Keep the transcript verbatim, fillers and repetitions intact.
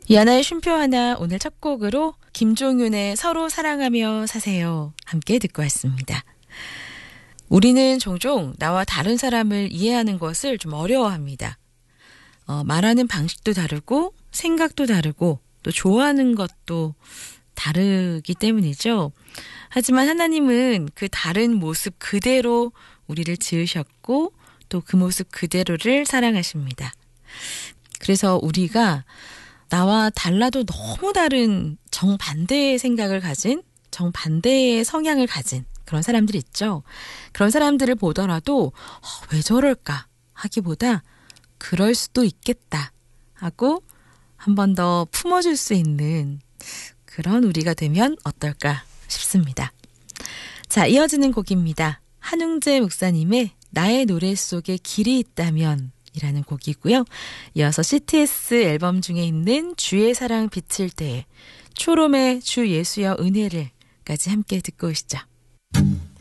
이하나의 쉼표 하나 오늘 첫 곡으로 김종윤의 서로 사랑하며 사세요 함께 듣고 왔습니다. 우리는 종종 나와 다른 사람을 이해하는 것을 좀 어려워합니다. 어, 말하는 방식도 다르고 생각도 다르고 또 좋아하는 것도 다르기 때문이죠. 하지만 하나님은 그 다른 모습 그대로 우리를 지으셨고 또 그 모습 그대로를 사랑하십니다. 그래서 우리가 나와 달라도 너무 다른 정반대의 생각을 가진, 정반대의 성향을 가진 그런 사람들 있죠. 그런 사람들을 보더라도 어, 왜 저럴까 하기보다 그럴 수도 있겠다 하고 한 번 더 품어줄 수 있는 그런 우리가 되면 어떨까 싶습니다. 자, 이어지는 곡입니다. 한웅재 목사님의 나의 노래 속에 길이 있다면 이라는 곡이고요. 이어서 씨티에스 앨범 중에 있는 주의 사랑 비칠 때에 초롬의 주 예수여 은혜를 까지 함께 듣고 오시죠.